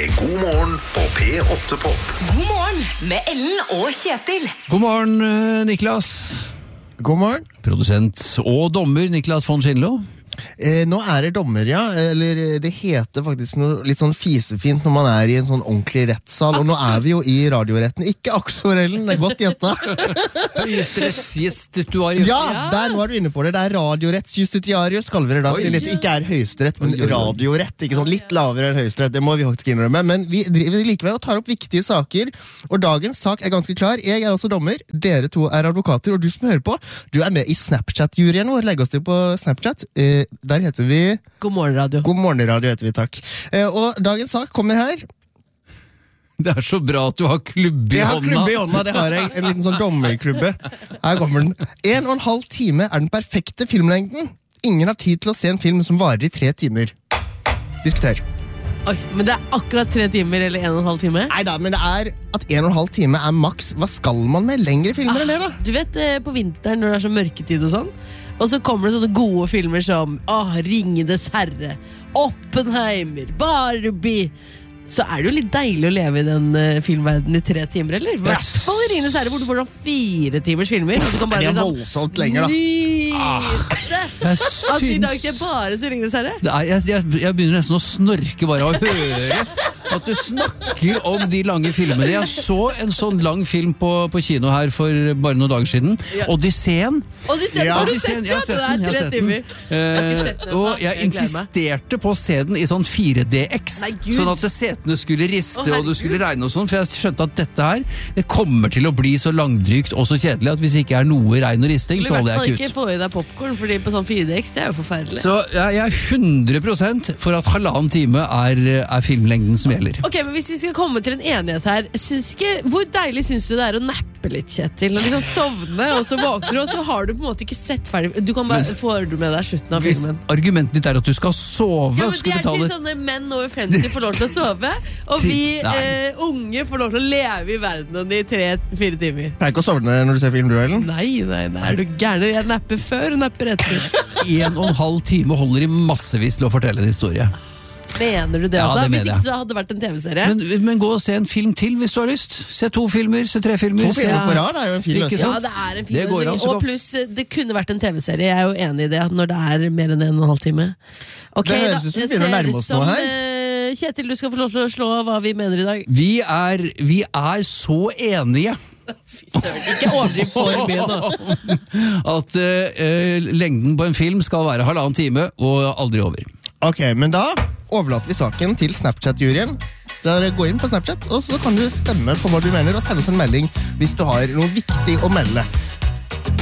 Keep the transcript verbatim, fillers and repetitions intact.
med God morgen på P åtte Pop. God morgen med Ellen og Kjetil. God morgen, eh, Niklas. God morgen. Produsent og dommer Niklas von Schindler. Eh, nå er det dommer, ja. Eller det heter faktisk noe litt sånn fisefint når man er i en sånn ordentlig rettssal. Og nå er vi jo i radioretten. Ikke aksorellen, det er godt gjetta. Høyesterettsjustitiarius. Ja, der nå er du inne på det. Det er radiorettsjustitiarius, kaller vi det da. Oi. Siden det ikke er høyesterett, men Oi, oi, oi. radiorett. Ikke sånn litt lavere enn høyesterett, det må vi faktisk innrømme. Men vi driver likevel og tar opp viktige saker. Og dagens sak er ganske klar. Jeg er også dommer, dere to er advokater, og du som hører på, du er med i Snapchat-juryen vår. Legg oss til på Snapchat. Eh, Der heter vi God morgen, radio. God morgen, radio heter vi, takk. Eh, og dagens sak kommer her. Det er så bra at du har klubbe i Jeg har hånda. klubbe i hånda, det har jeg. En liten sånn dommerklubbe. Her kommer den. En og en halv time er den perfekte filmlengden. Ingen har tid til å se en film som varer i tre timer. Diskuter. Oi, men det er akkurat tre timer eller en og en halv time? Neida, men det er at en og en halv time er maks. Hva skal man med lengre filmer enn det da? Du vet, eh, på vinteren når det er så mørketid og sånn, og så kommer det sånne gode filmer som Åh, Ringenes herre, Oppenheimer, Barbie. Så er det jo litt deilig å leve i den uh, filmverdenen i tre timer, eller? I hvert fall i Ringenes herre, hvor du får sånn fire timers filmer. Og du kan bare Det er liksom voldsomt lenger da. nyte Jeg at i dag syns- ikke bare ser Ringenes herre. Det er, jeg, jeg, jeg begynner nesten å snorke bare av å høre at du snakker om de lange filmene. Jeg så en sånn lang film på, på kino her for bare noen dager siden. Ja. Odysseen. Og du ser, Ja. har du Odysseen, sett jeg har det? sett Det den, jeg er har tre sett den. timer. Jeg har ikke sett den ennå. og jeg Jeg gleder meg. insisterte på å se den i sånn fire D X, Nei, Gud. sånn at setene skulle riste Å, og du herregud. skulle regne og sånn, for jeg skjønte at dette her, det kommer til å bli så langdrygt og så kjedelig at hvis det ikke er noe regn og risting, Du så vil i hvert holder fall jeg ikke ikke ut. få i deg popcorn, fordi på sånn fire D X, det er jo forferdelig. Så jeg jeg er hundre prosent for at halvannen time er, er filmlengden som gjelder. Ok, men Hvis vi skal komme til en enighet her, syns ikke, hvor deilig syns du det er å nappe litt, Kjetil? Når du liksom sovne, og så våkner du, og så har du på en måte ikke sett ferdig. Du kan bare, Får du med deg slutten av Hvis filmen? argumentet ditt er at du skal sove, Ja, men skal Det er til betale sånne menn over femti får lov til å sove, og Ti- vi Nei. eh, unge får lov til å leve i verdenen i tre-fire timer. Pleier ikke å sovne når du ser film, du, Ellen? Nei, nei, nei, er du gæren? Jeg napper før og napper etter. en og en halv time holder i massevis til å fortelle en historie. Mener du det Ja, også? det mener Hvis jeg. ikke så hadde det vært en T V-serie. Men, men gå og se en film til hvis du har lyst. Se to filmer, se tre filmer. To se- filmer på rad er jo en fin Ikke løsning. Ja, sant? det er en fin Det går løsning. an så Og godt. pluss, det kunne vært en T V-serie. Jeg er jo enig i det, at når det er mer enn en og en halv time. Ok, Det høres da. ut som vi Det begynner å ser nærme ut oss som, noe her. eh, Kjetil, du skal få lov til å slå av hva vi mener i dag. Vi er, vi er så enige Fy søren, ikke overdriv for mye nå. at eh, lengden på en film skal være halvannen time og aldri over. Ok, men da overlater vi saken til Snapchat-juryen. Der Gå inn på Snapchat, og så kan du stemme på hva du mener, og sende oss en melding hvis du har noe viktig å melde.